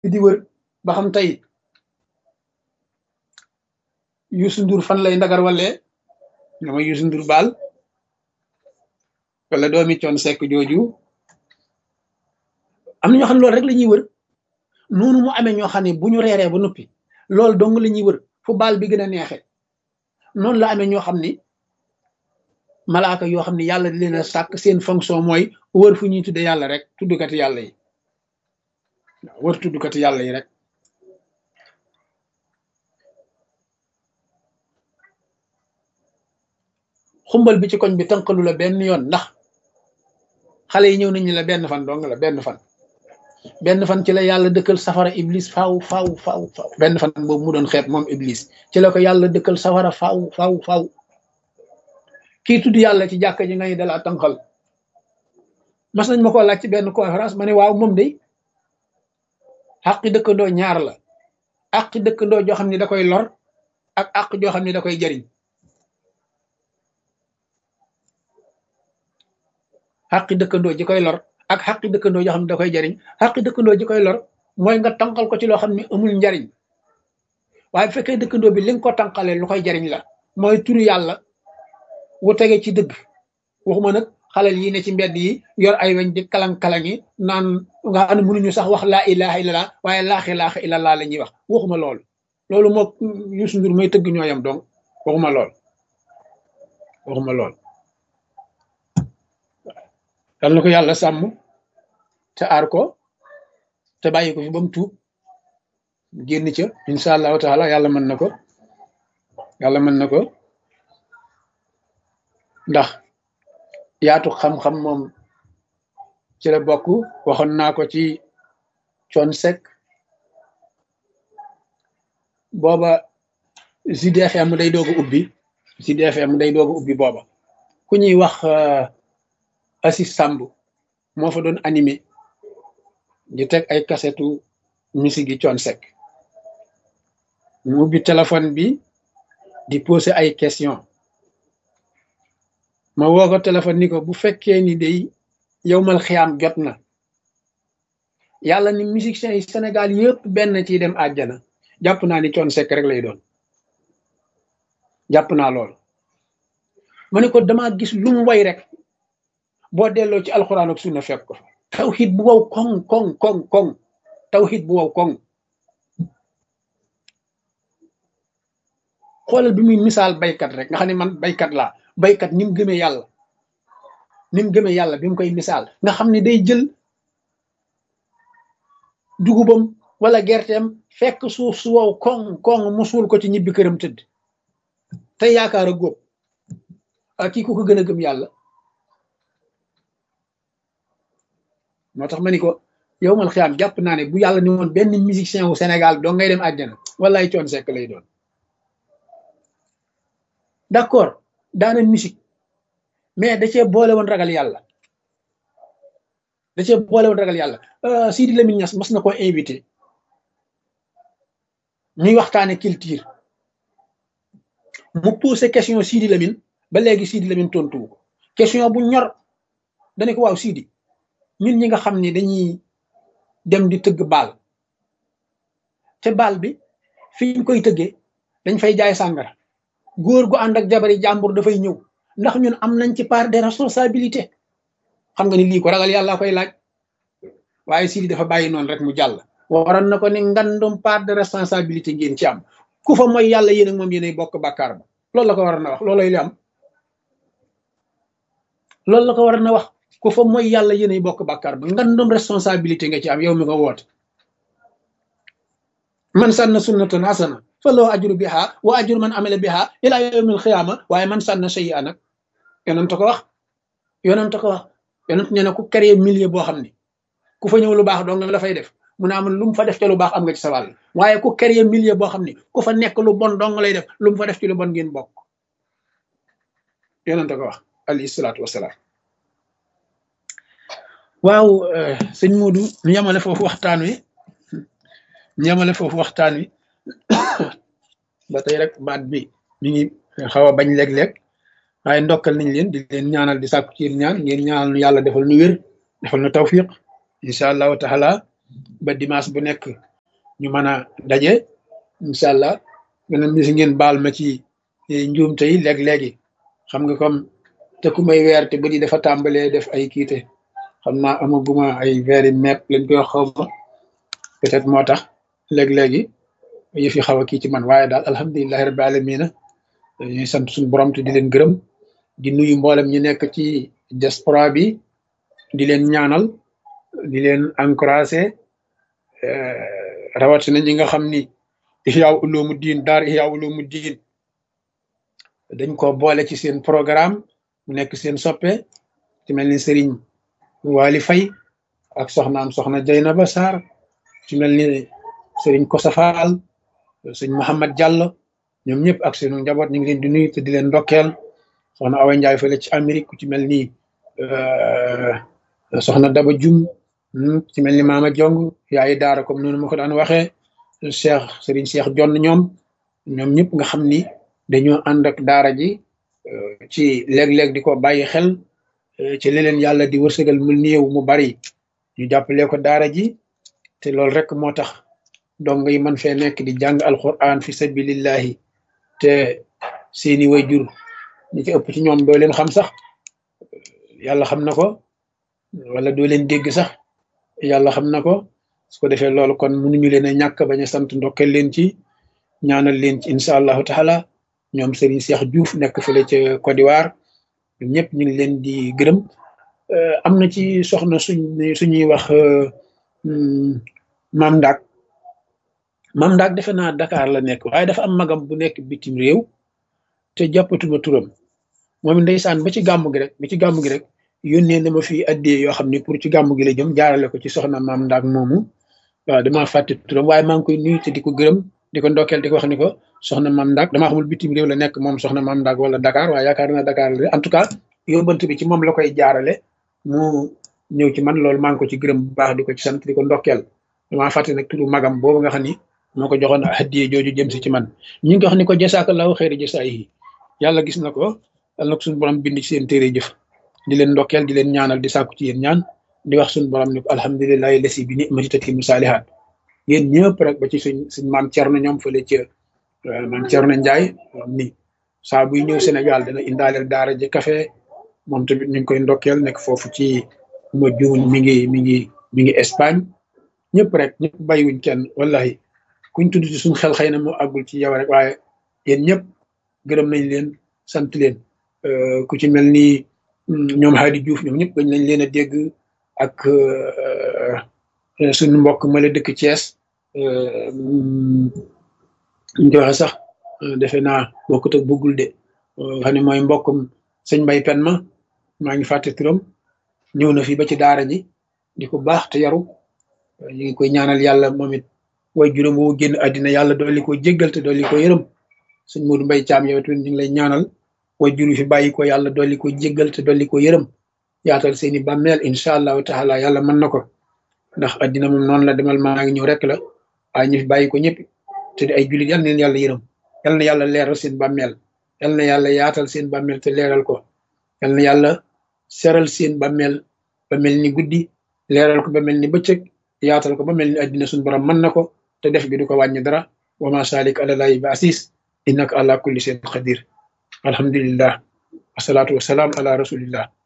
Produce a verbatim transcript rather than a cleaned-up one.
di wër ba xam tey Youssou Ndour fan lay ndagar walee nga ma Youssou Ndour baal wala doomi coon sekk jooju am na ñoo xam ne loolu rek la ñuy wër noonu mu amee ñoo xam ne bu ñu reeree ba noppi loolu dong la ñuy wër fu baal bi gën a neexe noonu la amee ñoo xam ni malaaka yoo xam ne yàlla di leen a sàkk seen fonction mooy wër fu ñuy tudde yàlla rek tuddukati yàlla yi waaw wër tuddukati yàlla yi rek xumbal bi ci koñ bi tënkalu la benn yoon ndax xale yi ñëw nañu la benn fan dong la benn fan benn fan ci la yàlla dëkkal safara iblis faaw faaw faaw faaw benn fan boobu mu doon xeet moom iblis ci la ko yàlla dëkkal safara faaw faaw faaw kii tudd yàlla ci jàkka ji ngay dalaa tànqal mas nañ ma ko laaj ci benn conférence ma ne waaw moom de àqi dëkkandoo ñaar la àqi dëkkandoo joo xam ne da koy lor ak àq joo xam ne da koy jariñ àqi dëkkandoo ji koy lor ak xaqi dëkkandoo joo xam ne da koy jariñ xaqi dëkkandoo ji koy lor mooy nga tànqal ko ci loo xam ne amul njariñ waaye bu fekkee dëkkandoo bi li nga ko tànqalee lu koy jariñ la mooy turu yàlla wu tege ci dëgg waxuma nag xalel yi ne ci mbedd yi yor ay weñ di kalang-kalang yi naan nga xam ne mënuñu sax wax laa ilaha illallah waaye laaxi laaxi illallah la ñuy wax waxuma loolu loolu moo Youssou Ndour may tëgg ñooyam donc waxuma lool waxuma lool dal na ko yàlla sàmm te aar ko te bàyyi ko fi ba mu tuub génn ca incha allahu taala yàlla mën na ko yàlla mën na ko ndax yaatu xam-xam moom ci la bokk waxoon naa ko ci coon sek booba Sud F M day doog a ubbi Sud F M day doog a ubbi booba ku ñuy wax Assis Samb moo fa doon animé di teg ay kasetu musique yi coon sek mu ubbi téléphone bi di poser ay question ma woo ko téléphone ni ko bu fekkee ni day yow mal xiyaam jot na yàlla ni musiciens yi Sénégal yëpp benn ci dem àjjana jàpp naa ni coon sek rek lay doon jàpp naa lool ma ne ko damaa gis lu mu way rek boo delloo ci alxuraan ak sunna fekk ko fa tawxiid bu wow koŋ koŋ koŋ koŋ tawxiid bu wow koŋ xoolal bi muy misaal baykat rek nga xam ne man baykat laa baykat ni mu gëmee yàlla ni mu gëmee yàlla bi mu koy misaal nga xam ne day jël dugubam wala gerteem fekk suuf su wow koŋ koŋ mu suul ko ci ñibbi këram tëdd te yaakaar a góob ak kii ku ko gën a gëm yàlla moo tax ma ni ko yow mal xiyaam jàpp naa ne bu yàlla ni woon benn musicien wu Sénégal doo ngay dem àjjana wallaay coon sekk lay doon d'accord daana musique mais da cee boole woon ragal yàlla da cee boole woon ragal yàlla Sidi Lamine Niass mas na koo invité ñuy waxtaane culture mu posé question Sidi Lamine ba léegi Sidi Lamine tontu ko question bu ñor dane ko waaw Sidi ñun ñi nga xam ni dañuy dem di tëgg baal te baal bi fi ñu koy tëggee dañ fay jaay sàngara góor gu ànd ak jabari jàmbur dafay ñëw ndax ñun am nañ ci part de responsabilité xam nga ni lii ko ragal yàlla koy laaj waaye Sidi dafa bàyyi noonu rek mu jàll waroon na ko ni ngandum part de responsabilité ngeen ci am ku fa mooy yàlla yéen ak moom yéenay bokk bàkkaar ba loolu la ko waroon na wax loolay li am loolu la ko waroon na wax ku fa mooy yàlla yéenay bokk bàkkaar ba ngandum responsabilité nga ci am yow mi ko woote man sanna sunnatan hasana fa loo ajru biha wa ajru man amila biha ila yawmil xiyaama waaye man sanna sayyi'an nag yonent ko wax yonent ko wax yonent nee na ku créer milieu boo xam ne ku fa ñëw lu baax dong la fay def mu ne am lu mu fa def ca lu baax am nga ci sa wàll waaye ku créer milieu boo xam ne ku fa nekk lu bon dong lay def lu mu fa def ci lu bon ngeen bokk yonent ko wax alayhi salaatu wasalaam waaw sëñ Modou ñu yemale foofu waxtaan wi ñu yemale foofu waxtaan wi ba tey rek baat bi mi ngi xaw a bañ léeg-léeg waaye ndokkal nañ leen di leen ñaanal di sàkku ci ñaan ngeen ñaanal nu yàlla defal nu wér defal nu tawfiq incha allahu taala ba dimanche bu nekk ñu mën a daje incha allah ngeen gis ngeen baal ma ci njuumte yi léeg-léegi xam nga comme te ku may weer te bëri dafa tàmbalee def ay kiite xam naa amaguma ay weeri mepp lañ koy xaw ma peut-être moo tax léeg-léegi yëf yi xaw a kii ci man waaye daal alhamdulilahi rabbi alamina ñuy sant suñu borom te di leen gërëm di nuyu mboolem ñu nekk ci diaspora bi di leen ñaanal di leen encouragé rawatina ñi nga xam ni Ihya Ulumuddin daar Ihya Ulumuddin dañ ko boole ci seen programme mu nekk seen soppe ci mel ni Serigne Wali Faye ak soxnaam soxna Jaynaba Sarr ci mel ni Serigne Kosa Fall sëñ Mouhamad Diallo ñoom ñëpp ak seenu njaboot ñu ngi leen di nuyu te di leen ndokkeel soxna Awa Ndiaye fële ci Amérique ku ci mel ni soxna Daba Jum ci mel ni Mama Jong yaayi daara comme noonu ma ko daan waxee Cheikh Serigne Cheikh Jonn ñoom ñoom ñëpp nga xam ni dañoo ànd ak daara ji ci léeg-léeg di ko bàyyi xel ci leneen yàlla di wërsëgal mu néew mu bari ñu jàppale ko daara ji te loolu rek moo tax dong yi man fee nekk di jàng alquran fi sabilillahi te seeni wayjur ñi ci ëpp ci ñoom doo leen xam sax yàlla xam na ko wala doo leen dégg sax yàlla xam na ko su ko defee loolu kon mënuñu leen a ñàkk bañ a sant ndokkeel leen ci ñaanal leen ci incha allahu taala ñoom Serigne Cheikh Diouf nekk fële ca Côte d'Ivoire ñëpp ñu ngi leen di gërëm am na ci soxna suñ suñuy wax Maam Ndaak Maam Ndaak defe naa Dakar la nekk waaye dafa am magam bu nekk bitim réew te jàppatuma turam moom ndeysaan ba ci gàmm gi rek ba ci gàmm gi rek yónnee na ma fii addee yoo xam ne pour ci gàmm gi la jëm jaarale ko ci soxna Maam Ndaak moomu waaw damaa fàtte turam waaye maa ngi koy nuyu te di ko gërëm di ko ndokkeel di ko wax ni ko soxna Maam Ndaak damaa xamul bitim réew la nekk moom soxna Maam Ndaak wala Dakar waaye yaakaar naa Dakar la en tout cas yóbbant bi ci moom la koy jaarale mu ñëw ci man loolu maa ngi ko ci gërëm bu baax di ko ci sant di ko ndokkeel damaa fàtte nag turu magam boobu nga xam ni moo ko joxoon hadiye jooju jëm si ci man ñu ngi wax ni ko jasaakallahu xayra jasaayihi yàlla gis na ko yàlla na ko suñu borom bind ci seen téere jëf di leen ndokkeel di leen ñaanal di sàkku ci yéen ñaan di wax suñu borom ni ko alhamdulilahi lasi bi ni'mati tatimmu saalihaat yéen ñëpp rek ba ci suñ suñ maam Thierno ñoom fële ca maam Thierno Ndiaye ni saa buy ñëw Sénégal dana indaaleel daara ji café moom tamit ñu ngi koy ndokkeel nekk foofu ci ma juun mi ngi mi ngi mi ngi Espagne ñëpp rek ñëpp bàyyiwuñ kenn wallahi kuñ tudd ci suñ xel xëy na moo àggul ci yow rek waaye yéen ñëpp gërëm nañ leen sant leen ku ci mel ni ñoom Hadi Diouf ñoom ñëpp gañ nañ leen a dégg ak suñu mbokk ma la dëkk Thiès ñu waxe sax defe naa bokkut ak bëggul de xam ne mooy mbokkum sëñ Mbay Pen ma maa ngi fàtte turam ñëw na fi ba ci daara ji di ko baax te yaru ñu ngi koy ñaanal yàlla moom it way juróom woo génn àddina yàlla dolli ko jéggal te dolli ko yërëm sëñ Modou Mbay Caam yow tamit ñu ngi lay ñaanal way juru fi bàyyi ko yàlla dolli ko jéggal te dolli ko yërëm yaatal seeni bàmmeel incha allahu taala yàlla mën na ko ndax àddina moom noonu la demal maa ngi ñëw rek la waaye ñu fi bàyyi ko ñëpp te di ay jullit yal na leen yàlla yërëm yal na yàlla leeral seen bàmmeel yal na yàlla yaatal seen bàmmeel te leeral ko yal na yàlla seral seen bàmmeel ba mel ni guddi leeral ko ba mel ni bëccëg yaatal ko ba mel ni àddina suñu borom mën na ko te def gi du ko wàññi dara wa ma salik ala lahi bi asis innaka ala kulli shay'in qadir alhamdulillah wasalaatu wasalaam ala rasulillah